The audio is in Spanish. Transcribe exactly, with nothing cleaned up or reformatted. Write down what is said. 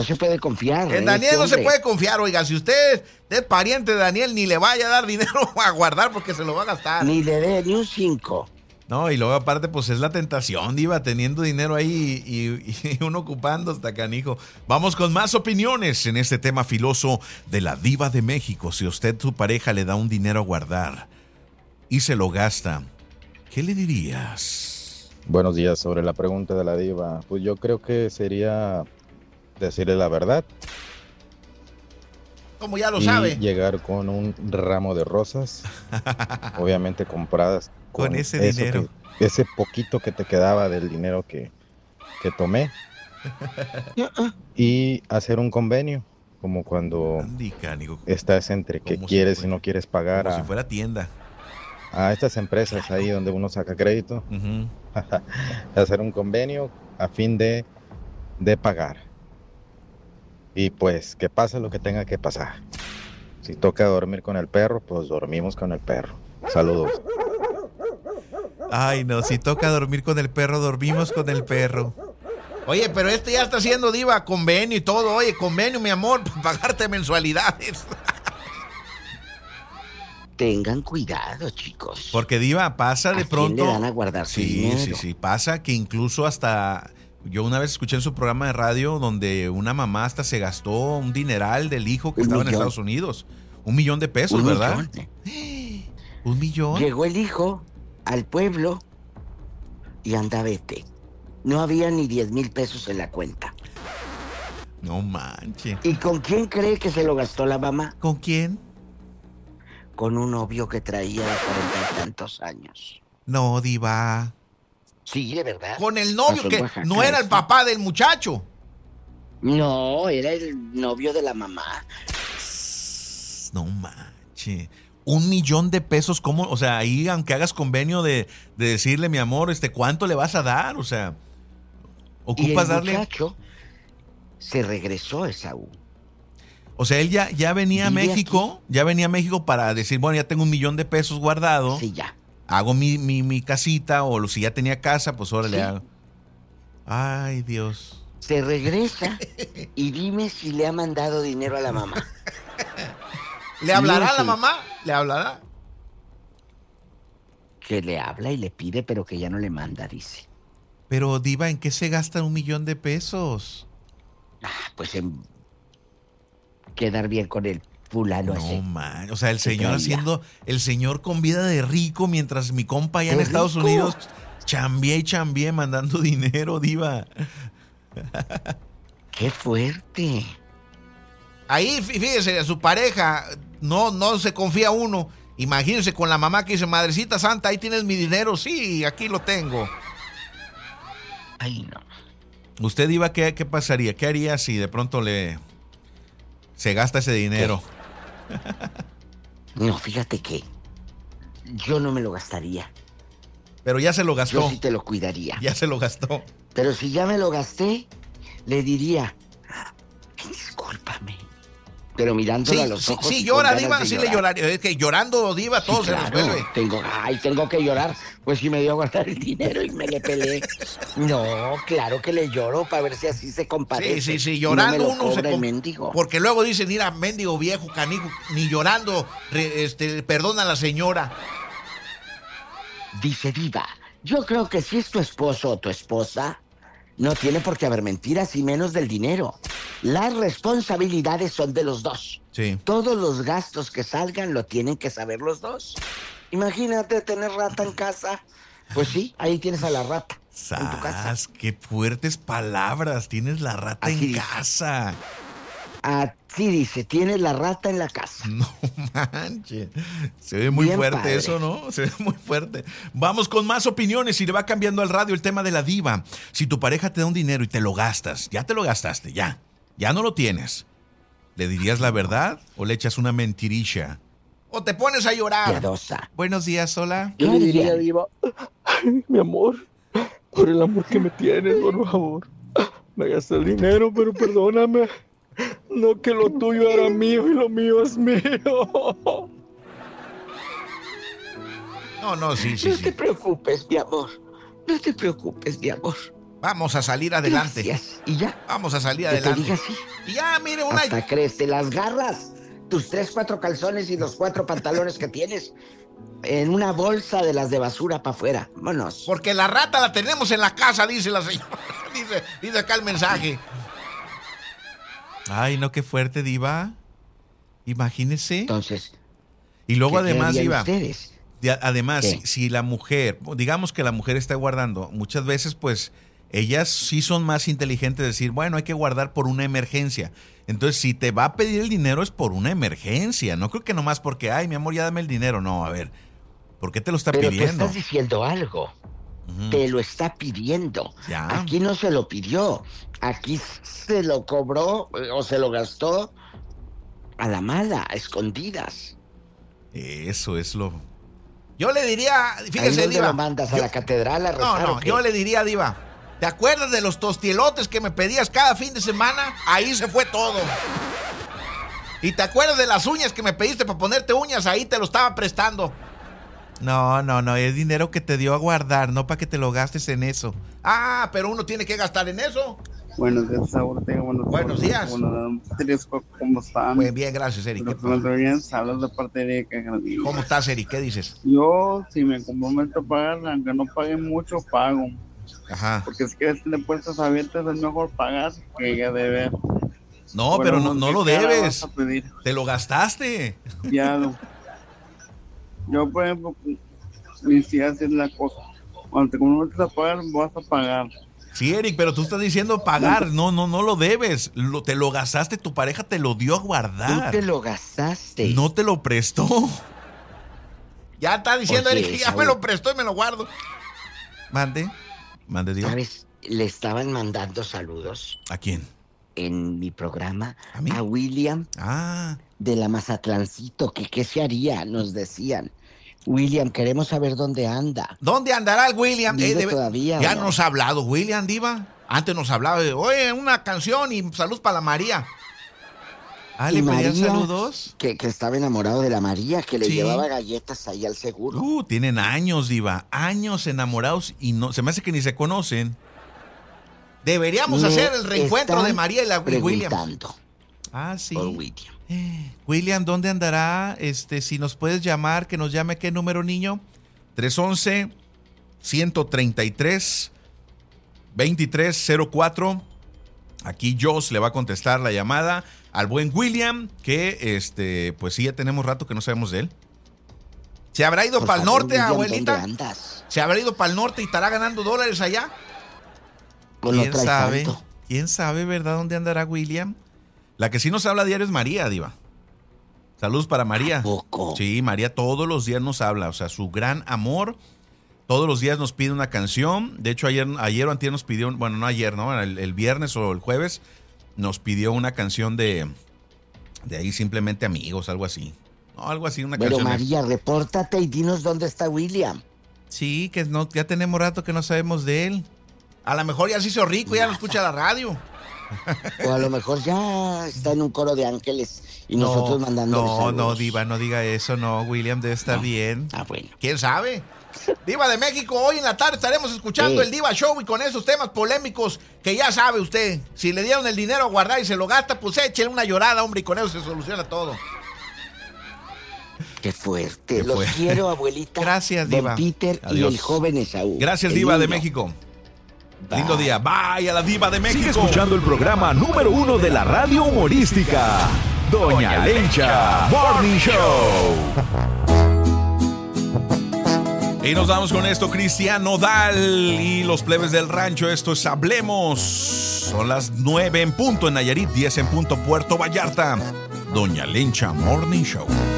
No se puede confiar. En ¿eh? Daniel no Este se puede confiar, oiga, si usted es pariente de Daniel, ni le vaya a dar dinero a guardar porque se lo va a gastar. Ni le dé ni un cinco. No, y luego aparte, pues es la tentación, Diva, teniendo dinero ahí y, y uno ocupando hasta canijo. Vamos con más opiniones en este tema filoso de la Diva de México. Si usted, su pareja, le da un dinero a guardar y se lo gasta, ¿qué le dirías? Buenos días. Sobre la pregunta de la Diva, pues yo creo que sería decirle la verdad. Como ya lo y sabe. Llegar con un ramo de rosas, obviamente compradas con, con ese dinero. Que, ese poquito que te quedaba del dinero que, que tomé. Y hacer un convenio, como cuando Andica, digo, estás entre que quieres si fuera, y no quieres pagar. Como a, si fuera tienda. A estas empresas claro. Ahí donde uno saca crédito. Uh-huh. Hacer un convenio a fin de, de pagar. Y pues que pase lo que tenga que pasar. Si toca dormir con el perro, pues dormimos con el perro. Saludos. Ay, no, si toca dormir con el perro, dormimos con el perro. Oye, pero este ya está haciendo, Diva, convenio y todo. Oye, convenio, mi amor, para pagarte mensualidades. Tengan cuidado, chicos. Porque, Diva, pasa de ¿A pronto. quién le dan a guardar su sí, dinero? sí, sí. Pasa que incluso hasta. Yo una vez escuché en su programa de radio donde una mamá hasta se gastó un dineral del hijo que un estaba millón. en Estados Unidos. Un millón de pesos, un ¿verdad? Millón. Un millón. Llegó el hijo al pueblo y anda vete. No había ni diez mil pesos en la cuenta. No manches. ¿Y con quién cree que se lo gastó la mamá? ¿Con quién? Con un novio que traía de cuarenta y tantos años. No, Diva. Sí, de verdad. Con el novio que Oaxaca, no era el papá del muchacho. No, era el novio de la mamá. No manches. Un millón de pesos, ¿cómo? O sea, ahí aunque hagas convenio de, de decirle, mi amor, este, ¿cuánto le vas a dar? O sea, ocupas y el darle. Muchacho se regresó a Esaú. O sea, él ya, ya venía a México, aquí. ya venía a México para decir, bueno, ya tengo un millón de pesos guardado. Sí, ya. Hago mi, mi, mi casita, o si ya tenía casa, pues ahora sí. le hago. Ay, Dios. Se regresa y dime si le ha mandado dinero a la mamá. ¿Le hablará a la mamá? ¿Le hablará? Que le habla y le pide, pero que ya no le manda, dice. Pero, Diva, ¿en qué se gasta un millón de pesos? Ah, pues en quedar bien con el fulano ese. No, man. O sea, el señor haciendo, el señor con vida de rico, mientras mi compa allá en rico? Estados Unidos chambié y chambié mandando dinero, Diva. ¡Qué fuerte! Ahí, fíjese, su pareja, no, no se confía uno. Imagínense con la mamá que dice, madrecita santa, ahí tienes mi dinero. Sí, aquí lo tengo. Ay, no. ¿Usted, Diva, qué, qué pasaría? ¿Qué haría si de pronto le se gasta ese dinero? No, fíjate que yo no me lo gastaría. Pero ya se lo gastó. Yo sí te lo cuidaría. Ya se lo gastó. Pero si ya me lo gasté, le diría, discúlpame. Pero mirándolo sí, a los sí, ojos. Sí, llora, Diva, sí llorar. le lloraría. Es que llorando, Diva, sí, todo claro, se resuelve. Tengo, ay, tengo que llorar. Pues si me dio a guardar el dinero y me le peleé. No, claro que le lloro para ver si así se compadece. Sí, sí, sí, llorando no uno se el mendigo. Porque luego dicen, mira, mendigo viejo, canijo, ni llorando, este, perdona a la señora. Dice Diva, yo creo que si es tu esposo o tu esposa, no tiene por qué haber mentiras y menos del dinero. Las responsabilidades son de los dos. Sí. Todos los gastos que salgan lo tienen que saber los dos. Imagínate tener rata en casa. Pues sí, ahí tienes a la rata. ¡Sas! En tu casa. ¡Qué fuertes palabras! Tienes la rata Así en dice. casa. Así dice, tienes la rata en la casa. No manches. Se ve muy Bien fuerte padre. Eso, ¿no? Se ve muy fuerte. Vamos con más opiniones y le va cambiando al radio el tema de la Diva. Si tu pareja te da un dinero y te lo gastas, ya te lo gastaste, ya. Ya no lo tienes. ¿Le dirías la verdad o le echas una mentirilla? ¿O te pones a llorar? Piadosa. Buenos días, hola. Yo le diría, Diva, ay, mi amor, por el amor que me tienes, por favor. Me gasté el dinero, pero perdóname. No que lo tuyo era mío y lo mío es mío. No, no, sí, sí, No sí. te preocupes, mi amor. No te preocupes, mi amor. Vamos a salir adelante. Gracias. Y ya. Vamos a salir Que te adelante. diga así. Y ya, mire, una... Hasta crees, te las garras. Tus tres, cuatro calzones y los cuatro pantalones que tienes en una bolsa de las de basura para afuera. Vámonos. Porque la rata la tenemos en la casa, dice la señora. Dice, dice acá el mensaje. Ay, no, qué fuerte, Diva. Imagínese. Entonces. Y luego ¿qué además, harían Diva. ustedes? de- Además, ¿Qué? si, si la mujer, digamos que la mujer está guardando, muchas veces, pues, ellas sí son más inteligentes de decir, bueno, hay que guardar por una emergencia. Entonces, si te va a pedir el dinero es por una emergencia. No creo que nomás porque, ay, mi amor, ya dame el dinero. No, a ver, ¿por qué te lo está Pero pidiendo? te estás diciendo algo. Ujú. Te lo está pidiendo. Ya. Aquí no se lo pidió. Aquí se lo cobró eh, o se lo gastó a la mala, a escondidas. Eso es lo... Yo le diría, ¿Ahí fíjese, dónde Diva. lo mandas? ¿A yo- la catedral a No, rezar no, o qué? yo le diría, Diva, ¿te acuerdas de los tostielotes que me pedías cada fin de semana? Ahí se fue todo. ¿Y te acuerdas de las uñas que me pediste para ponerte uñas? Ahí te lo estaba prestando. No, no, no, es dinero que te dio a guardar, no para que te lo gastes en eso. Ah, pero uno tiene que gastar en eso. Buenos días, Saúl. Buenos, Buenos días. Buenos días, ¿cómo están? Pues bien, gracias, Eric. ¿Qué Pero, pasa? bien, saludos de parte de Erika Jardín. ¿Cómo estás, Eric? ¿Qué dices? Yo, si me comprometo a pagar, aunque no pague mucho, pago. Ajá. Porque es que de puertas abiertas es mejor pagar que ya deber. No, Bueno, pero no, no ¿qué lo cara debes. vas a pedir? Te lo gastaste. Ya, no. Yo, por ejemplo, y si haces la cosa, cuando te comprometes a pagar, vas a pagar. Sí, Eric, pero tú estás diciendo pagar. No, no, no lo debes. Lo, te lo gastaste, tu pareja te lo dio a Tú guardar. te lo gastaste. No te lo prestó. Ya está diciendo Oye, Eric que ya Saúl. me lo prestó y me lo guardo. Mande. Mande, Dios. ¿Sabes? Le estaban mandando saludos ¿A quién? en mi programa ¿A mí? a William Ah, de la Mazatlancito, que qué se haría, nos decían. William, queremos saber dónde anda. ¿dónde andará el William? ¿Vive debe- todavía o Ya no? nos ha hablado William, Diva. Antes nos hablaba de, oye, una canción y salud para la María. Ah, Y ¿le pedían María, saludos? Que, que estaba enamorado de la María, que le Sí. llevaba galletas ahí al seguro. Uh, tienen años, Diva. Años enamorados y no, se me hace que ni se conocen. Deberíamos Me hacer el reencuentro están de María y la y William. preguntando Ah, sí. por William. William, ¿dónde andará? Este, si nos puedes llamar, que nos llame, ¿qué número, niño? tres once, ciento treinta y tres, veintitrés cero cuatro. Aquí Joss le va a contestar la llamada al buen William, que este, pues sí, ya tenemos rato que no sabemos de él. ¿Se habrá ido Por para el favor, norte, William, abuelita? ¿dónde andas? ¿Se habrá ido para el norte y estará ganando dólares allá? ¿O lo ¿Quién traes sabe? tanto? ¿Quién sabe, verdad, dónde andará William? La que sí nos habla diario es María, Diva. Saludos para María. Poco. Sí, María todos los días nos habla, o sea, su gran amor. Todos los días nos pide una canción. De hecho, ayer, ayer o antier nos pidió, bueno, no ayer, ¿no? El, el viernes o el jueves nos pidió una canción de, de ahí simplemente amigos, algo así. No, algo así, una Pero canción. de- María, repórtate y dinos dónde está William. Sí, que no, ya tenemos rato que no sabemos de él. A lo mejor ya se hizo rico, ya no escucha la radio. O a lo mejor ya está en un coro de ángeles y nosotros mandando No, no, Diva, no diga eso, no. William debe estar No. bien. Ah, bueno. ¿Quién sabe? Diva de México, hoy en la tarde estaremos escuchando Sí. el Diva Show y con esos temas polémicos que ya sabe usted. Si le dieron el dinero a guardar y se lo gasta, pues échele una llorada, hombre, y con eso se soluciona todo. Qué fuerte. Qué Los fuerte. quiero, abuelita. Gracias, Don Diva. Peter y Adiós. el joven Esaú. Gracias, El Diva de niño. México. Bye. Lindo día. Bye a la Diva de México. Sigue escuchando el programa número uno de la radio humorística, Doña Lencha Morning Show. Y nos vamos con esto, Cristian Nodal y los plebes del rancho. Esto es Hablemos. Son las nueve en punto en Nayarit, diez en punto Puerto Vallarta. Doña Lencha Morning Show.